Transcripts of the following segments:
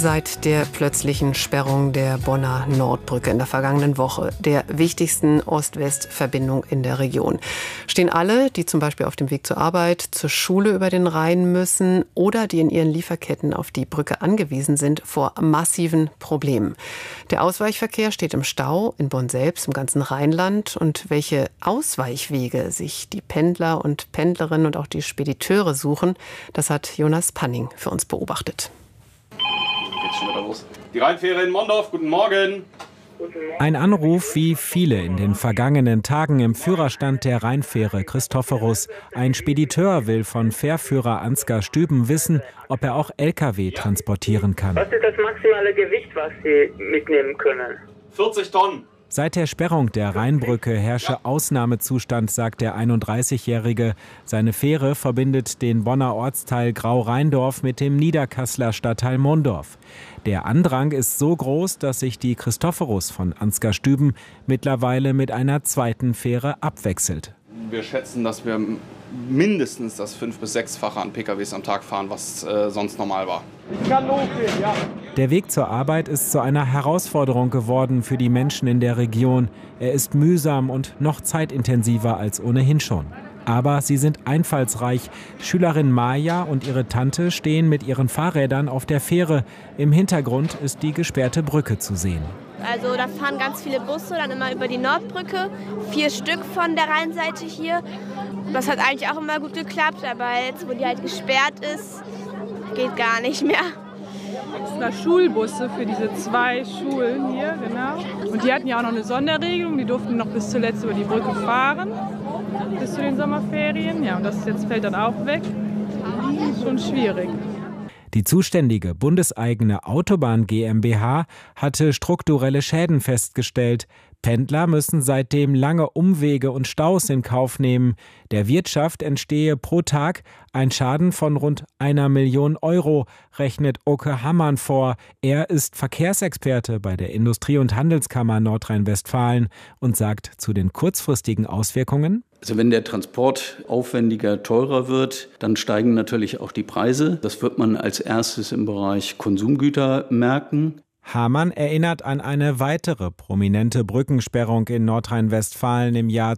Seit der plötzlichen Sperrung der Bonner Nordbrücke in der vergangenen Woche, der wichtigsten Ost-West-Verbindung in der Region, stehen alle, die zum Beispiel auf dem Weg zur Arbeit, zur Schule über den Rhein müssen oder die in ihren Lieferketten auf die Brücke angewiesen sind, vor massiven Problemen. Der Ausweichverkehr steht im Stau, in Bonn selbst, im ganzen Rheinland. Und welche Ausweichwege sich die Pendler und Pendlerinnen und auch die Spediteure suchen, das hat Jonas Panning für uns beobachtet. Geht's schon wieder los. Die Rheinfähre in Mondorf, guten Morgen. Ein Anruf wie viele in den vergangenen Tagen im Führerstand der Rheinfähre Christophorus. Ein Spediteur will von Fährführer Ansgar Stüben wissen, ob er auch Lkw transportieren kann. Was ist das maximale Gewicht, was Sie mitnehmen können? 40 Tonnen. Seit der Sperrung der Rheinbrücke herrsche Ausnahmezustand, sagt der 31-Jährige. Seine Fähre verbindet den Bonner Ortsteil Grau-Rheindorf mit dem Niederkasseler Stadtteil Mondorf. Der Andrang ist so groß, dass sich die Christophorus von Ansgar Stüben mittlerweile mit einer zweiten Fähre abwechselt. Wir schätzen, dass wir mindestens das 5- bis 6-fache an PKWs am Tag fahren, was sonst normal war. Der Weg zur Arbeit ist zu einer Herausforderung geworden für die Menschen in der Region. Er ist mühsam und noch zeitintensiver als ohnehin schon. Aber sie sind einfallsreich. Schülerin Maja und ihre Tante stehen mit ihren Fahrrädern auf der Fähre. Im Hintergrund ist die gesperrte Brücke zu sehen. Also da fahren ganz viele Busse dann immer über die Nordbrücke, 4 Stück von der Rheinseite hier. Das hat eigentlich auch immer gut geklappt, aber jetzt, wo die halt gesperrt ist, geht gar nicht mehr. Extra Schulbusse für diese 2 Schulen hier, genau. Und die hatten ja auch noch eine Sonderregelung, die durften noch bis zuletzt über die Brücke fahren, bis zu den Sommerferien. Ja, und das jetzt fällt dann auch weg. Schon schwierig. Die zuständige bundeseigene Autobahn GmbH hatte strukturelle Schäden festgestellt. Pendler müssen seitdem lange Umwege und Staus in Kauf nehmen. Der Wirtschaft entstehe pro Tag ein Schaden von rund 1 Million Euro, rechnet Oke Hammann vor. Er ist Verkehrsexperte bei der Industrie- und Handelskammer Nordrhein-Westfalen und sagt zu den kurzfristigen Auswirkungen: Also wenn der Transport aufwendiger, teurer wird, dann steigen natürlich auch die Preise. Das wird man als erstes im Bereich Konsumgüter merken. Hamann erinnert an eine weitere prominente Brückensperrung in Nordrhein-Westfalen im Jahr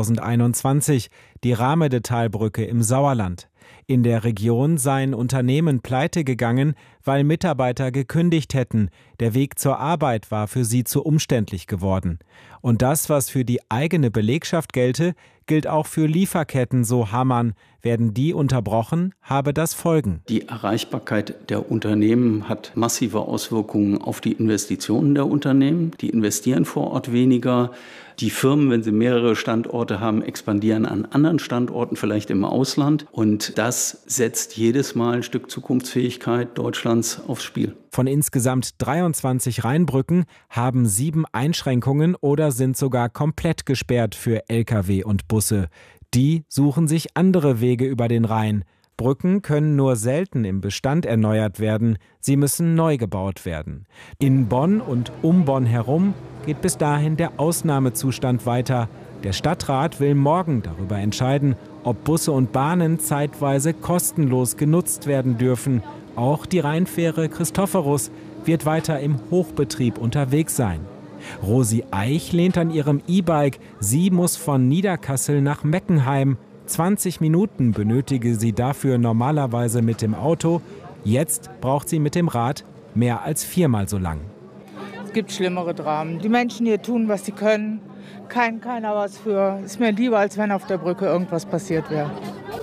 2021, die Rahmedetalbrücke im Sauerland. In der Region seien Unternehmen pleite gegangen, weil Mitarbeiter gekündigt hätten. Der Weg zur Arbeit war für sie zu umständlich geworden. Und das, was für die eigene Belegschaft gelte, gilt auch für Lieferketten, so Hammann. Werden die unterbrochen, habe das Folgen. Die Erreichbarkeit der Unternehmen hat massive Auswirkungen auf die Investitionen der Unternehmen. Die investieren vor Ort weniger. Die Firmen, wenn sie mehrere Standorte haben, expandieren an anderen Standorten, vielleicht im Ausland. Und das setzt jedes Mal ein Stück Zukunftsfähigkeit Deutschlands aufs Spiel. Von insgesamt 23 Rheinbrücken haben 7 Einschränkungen oder sind sogar komplett gesperrt für Lkw und Busse. Die suchen sich andere Wege über den Rhein. Brücken können nur selten im Bestand erneuert werden, sie müssen neu gebaut werden. In Bonn und um Bonn herum geht bis dahin der Ausnahmezustand weiter. Der Stadtrat will morgen darüber entscheiden, ob Busse und Bahnen zeitweise kostenlos genutzt werden dürfen. Auch die Rheinfähre Christophorus wird weiter im Hochbetrieb unterwegs sein. Rosi Eich lehnt an ihrem E-Bike. Sie muss von Niederkassel nach Meckenheim. 20 Minuten benötige sie dafür normalerweise mit dem Auto. Jetzt braucht sie mit dem Rad mehr als 4-mal so lang. Es gibt schlimmere Dramen. Die Menschen hier tun, was sie können. Keiner was für. Ist mir lieber, als wenn auf der Brücke irgendwas passiert wäre.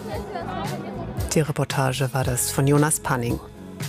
Die Reportage war das von Jonas Panning.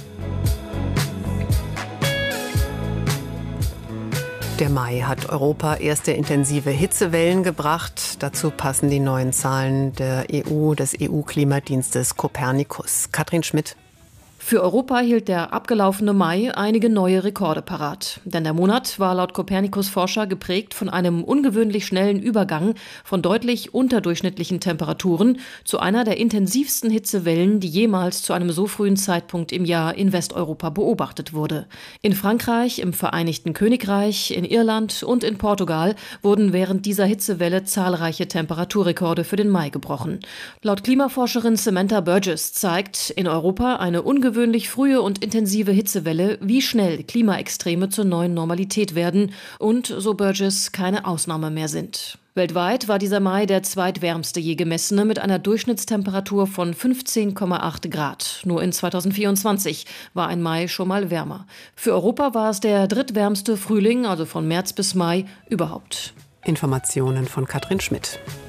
Der Mai hat Europa erste intensive Hitzewellen gebracht. Dazu passen die neuen Zahlen der EU, des EU-Klimadienstes Copernicus. Katrin Schmidt. Für Europa hielt der abgelaufene Mai einige neue Rekorde parat. Denn der Monat war laut Copernicus-Forscher geprägt von einem ungewöhnlich schnellen Übergang von deutlich unterdurchschnittlichen Temperaturen zu einer der intensivsten Hitzewellen, die jemals zu einem so frühen Zeitpunkt im Jahr in Westeuropa beobachtet wurde. In Frankreich, im Vereinigten Königreich, in Irland und in Portugal wurden während dieser Hitzewelle zahlreiche Temperaturrekorde für den Mai gebrochen. Laut Klimaforscherin Samantha Burgess zeigt in Europa eine ungewöhnliche ungewöhnlich frühe und intensive Hitzewelle, wie schnell Klimaextreme zur neuen Normalität werden und, so Burgess, keine Ausnahme mehr sind. Weltweit war dieser Mai der zweitwärmste je gemessene mit einer Durchschnittstemperatur von 15,8 Grad. Nur in 2024 war ein Mai schon mal wärmer. Für Europa war es der drittwärmste Frühling, also von März bis Mai, überhaupt. Informationen von Katrin Schmidt.